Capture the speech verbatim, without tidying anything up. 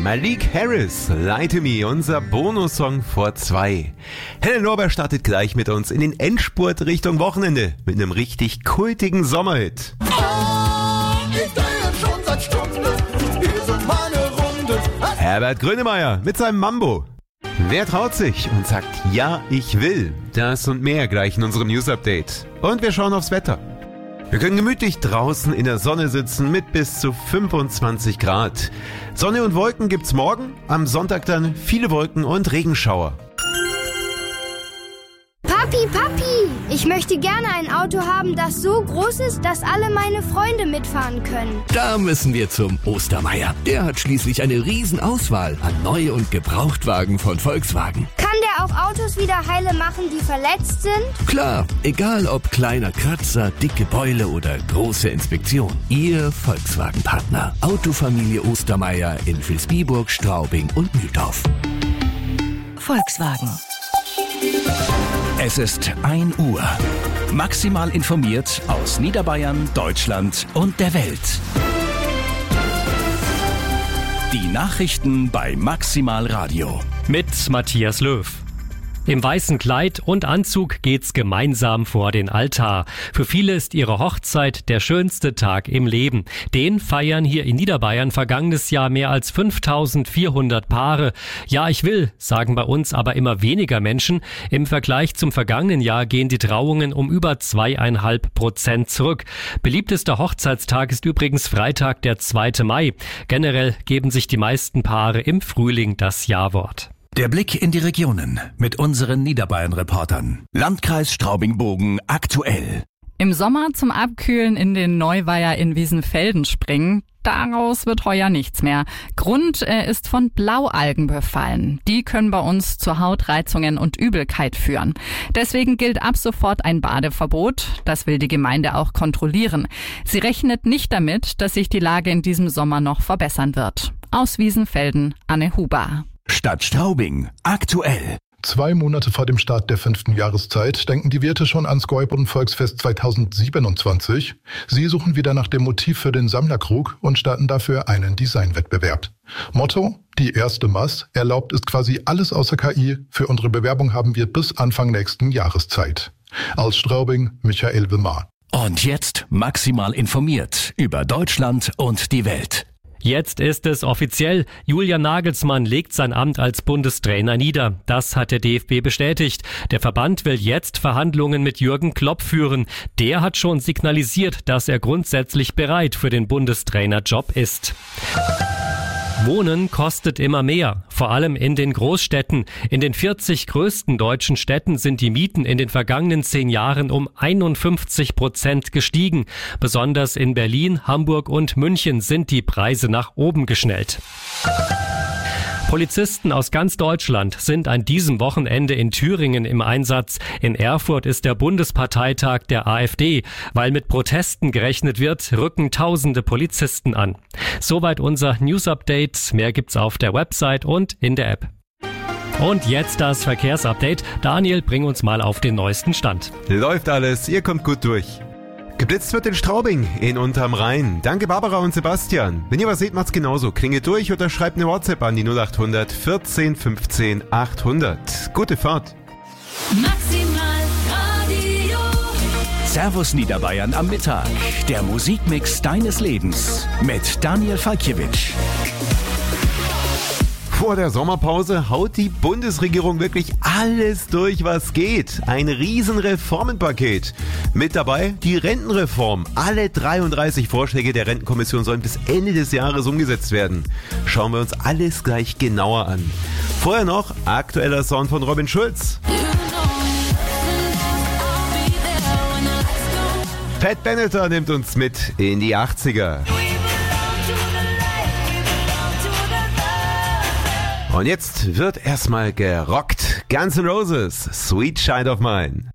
Malik Harris, Lie to Me, unser Bonussong vor zwei. Helen Norber startet gleich mit uns in den Endspurt Richtung Wochenende mit einem richtig kultigen Sommerhit. Ah, ich drehe schon seit Stunden, hier sind meine Runden. Herbert Grönemeyer mit seinem Mambo. Wer traut sich und sagt, ja, ich will? Das und mehr gleich in unserem News-Update. Und wir schauen aufs Wetter. Wir können gemütlich draußen in der Sonne sitzen mit bis zu fünfundzwanzig Grad. Sonne und Wolken gibt's morgen, am Sonntag dann viele Wolken und Regenschauer. Papi, Papi, ich möchte gerne ein Auto haben, das so groß ist, dass alle meine Freunde mitfahren können. Da müssen wir zum Ostermeier. Der hat schließlich eine Riesenauswahl an Neu- und Gebrauchtwagen von Volkswagen. Kann der auch Autos wieder heile machen, die verletzt sind? Klar, egal ob kleiner Kratzer, dicke Beule oder große Inspektion. Ihr Volkswagen-Partner. Autofamilie Ostermeier in Vilsbiburg, Straubing und Mühldorf. Volkswagen. Es ist ein Uhr. Maximal informiert aus Niederbayern, Deutschland und der Welt. Die Nachrichten bei Maximal Radio. Mit Matthias Löw. Im weißen Kleid und Anzug geht's gemeinsam vor den Altar. Für viele ist ihre Hochzeit der schönste Tag im Leben. Den feiern hier in Niederbayern vergangenes Jahr mehr als fünftausendvierhundert Paare. Ja, ich will, sagen bei uns aber immer weniger Menschen. Im Vergleich zum vergangenen Jahr gehen die Trauungen um über zweieinhalb Prozent zurück. Beliebtester Hochzeitstag ist übrigens Freitag, der zweite Mai. Generell geben sich die meisten Paare im Frühling das Ja-Wort. Der Blick in die Regionen mit unseren Niederbayern-Reportern. Landkreis Straubing-Bogen aktuell. Im Sommer zum Abkühlen in den Neuweiher in Wiesenfelden springen, daraus wird heuer nichts mehr. Grund äh, ist von Blaualgen befallen. Die können bei uns zu Hautreizungen und Übelkeit führen. Deswegen gilt ab sofort ein Badeverbot. Das will die Gemeinde auch kontrollieren. Sie rechnet nicht damit, dass sich die Lage in diesem Sommer noch verbessern wird. Aus Wiesenfelden, Anne Huber. Stadt Straubing aktuell. Zwei Monate vor dem Start der fünften Jahreszeit denken die Wirte schon ans Gäuboden-Volksfest zweitausendsiebenundzwanzig. Sie suchen wieder nach dem Motiv für den Sammlerkrug und starten dafür einen Designwettbewerb. Motto: Die erste Maß. Erlaubt ist quasi alles außer K I. Für unsere Bewerbung haben wir bis Anfang nächsten Jahres Zeit. Aus Straubing, Michael Wimmer. Und jetzt maximal informiert über Deutschland und die Welt. Jetzt ist es offiziell. Julian Nagelsmann legt sein Amt als Bundestrainer nieder. Das hat der D F B bestätigt. Der Verband will jetzt Verhandlungen mit Jürgen Klopp führen. Der hat schon signalisiert, dass er grundsätzlich bereit für den Bundestrainerjob ist. Wohnen kostet immer mehr, vor allem in den Großstädten. In den vierzig größten deutschen Städten sind die Mieten in den vergangenen zehn Jahren um einundfünfzig Prozent gestiegen. Besonders in Berlin, Hamburg und München sind die Preise nach oben geschnellt. Polizisten aus ganz Deutschland sind an diesem Wochenende in Thüringen im Einsatz. In Erfurt ist der Bundesparteitag der AfD. Weil mit Protesten gerechnet wird, rücken tausende Polizisten an. Soweit unser News-Update. Mehr gibt's auf der Website und in der App. Und jetzt das Verkehrsupdate. Daniel, bring uns mal auf den neuesten Stand. Läuft alles, ihr kommt gut durch. Geblitzt wird in Straubing in Unterm Rhein. Danke Barbara und Sebastian. Wenn ihr was seht, macht's genauso. Klingelt durch oder schreibt eine WhatsApp an die null acht hundert vierzehn fünfzehn achthundert. Gute Fahrt. Maximal Radio. Servus Niederbayern am Mittag. Der Musikmix deines Lebens mit Daniel Falkiewicz. Vor der Sommerpause haut die Bundesregierung wirklich alles durch, was geht. Ein riesen Reformenpaket. Mit dabei die Rentenreform. Alle dreiunddreißig Vorschläge der Rentenkommission sollen bis Ende des Jahres umgesetzt werden. Schauen wir uns alles gleich genauer an. Vorher noch aktueller Song von Robin Schulz. Pat Benatar nimmt uns mit in die achtziger. Und jetzt wird erstmal gerockt. Guns N' Roses, Sweet Child of Mine.